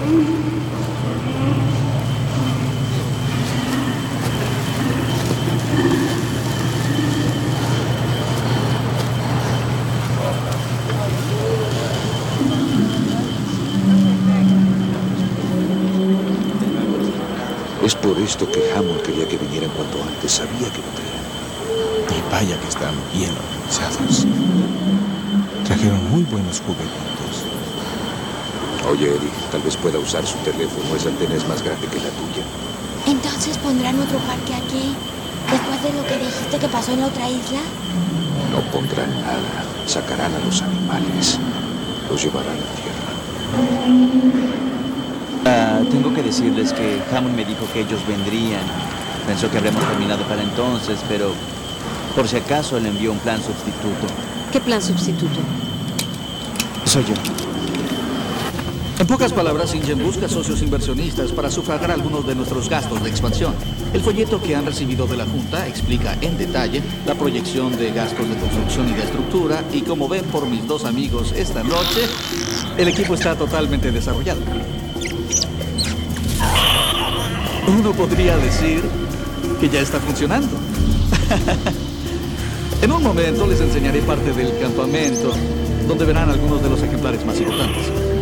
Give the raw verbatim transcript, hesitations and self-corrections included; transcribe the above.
Es por esto que Hammond quería que vinieran cuanto antes. Sabía que vendrían. Y vaya que están bien organizados. Trajeron muy buenos juguetitos. Oye, Eric, tal vez pueda usar su teléfono. Esa antena es más grande que la tuya. Entonces pondrán otro parque aquí, después de lo que dijiste que pasó en la otra isla. No pondrán nada. Sacarán a los animales. Los llevarán a tierra. Uh, tengo que decirles que Hammond me dijo que ellos vendrían. Pensó que habríamos terminado para entonces, pero por si acaso le envió un plan sustituto. ¿Qué plan sustituto? Soy yo. En pocas palabras, InGen busca socios inversionistas para sufragar algunos de nuestros gastos de expansión. El folleto que han recibido de la Junta explica en detalle la proyección de gastos de construcción y de estructura, y como ven por mis dos amigos esta noche, el equipo está totalmente desarrollado. Uno podría decir que ya está funcionando. En un momento les enseñaré parte del campamento, donde verán algunos de los ejemplares más importantes.